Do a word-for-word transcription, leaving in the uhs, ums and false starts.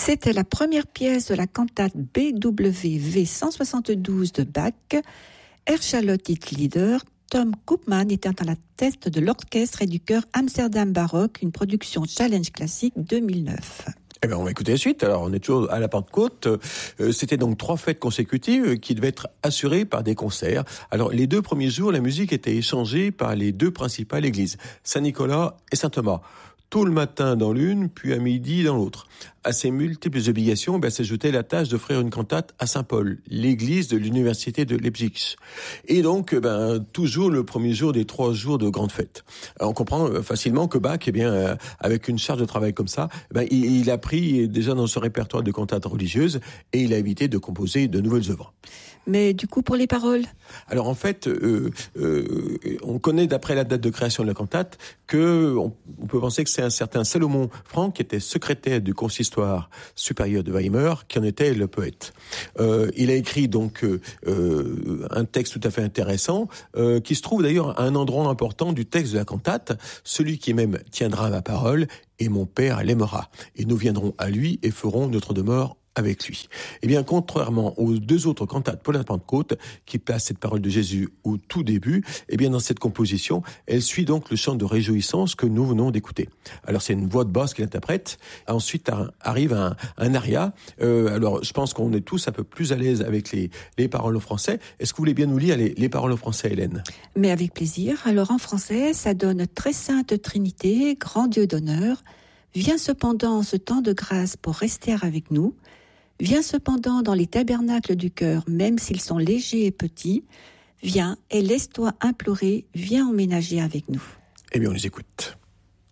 C'était la première pièce de la cantate B W V cent soixante-douze de Bach. Ershalot Hitlieder, Tom Koopman était à la tête de l'orchestre et du chœur Amsterdam Baroque, une production Challenge Classique deux mille neuf. Eh bien, on va écouter la suite. Alors, on est toujours à la Pentecôte. Euh, c'était donc trois fêtes consécutives qui devaient être assurées par des concerts. Alors, les deux premiers jours, la musique était échangée par les deux principales églises, Saint-Nicolas et Saint-Thomas. Tout le matin dans l'une, puis à midi dans l'autre. À ces multiples obligations, ben, s'ajoutait la tâche d'offrir une cantate à Saint-Paul, l'église de l'université de Leipzig. Et donc, ben, toujours le premier jour des trois jours de grande fête. Alors, on comprend facilement que Bach, eh bien, euh, avec une charge de travail comme ça, ben, il, il a pris déjà dans son répertoire de cantates religieuses et il a évité de composer de nouvelles œuvres. Mais du coup, pour les paroles ? Alors en fait, euh, euh, on connaît d'après la date de création de la cantate que on, on peut penser que c'est un certain Salomon Franck qui était secrétaire du consistoire supérieur de Weimar qui en était le poète. Euh, il a écrit donc euh, euh, un texte tout à fait intéressant euh, qui se trouve d'ailleurs à un endroit important du texte de la cantate, celui qui même tiendra ma parole et mon père l'aimera. Et nous viendrons à lui et ferons notre demeure avec lui. Eh bien, contrairement aux deux autres cantates pour la Pentecôte, qui placent cette parole de Jésus au tout début, eh bien, dans cette composition, elle suit donc le chant de réjouissance que nous venons d'écouter. Alors, c'est une voix de basse qui l'interprète. Ensuite, arrive un, un aria. Euh, alors, je pense qu'on est tous un peu plus à l'aise avec les, les paroles en français. Est-ce que vous voulez bien nous lire les, les paroles en français, Hélène ? Mais avec plaisir. Alors, en français, ça donne « Très sainte Trinité, grand Dieu d'honneur, viens cependant en ce temps de grâce pour rester avec nous. Viens cependant dans les tabernacles du cœur, même s'ils sont légers et petits. Viens et laisse-toi implorer, viens emménager avec nous. » Eh bien, on les écoute.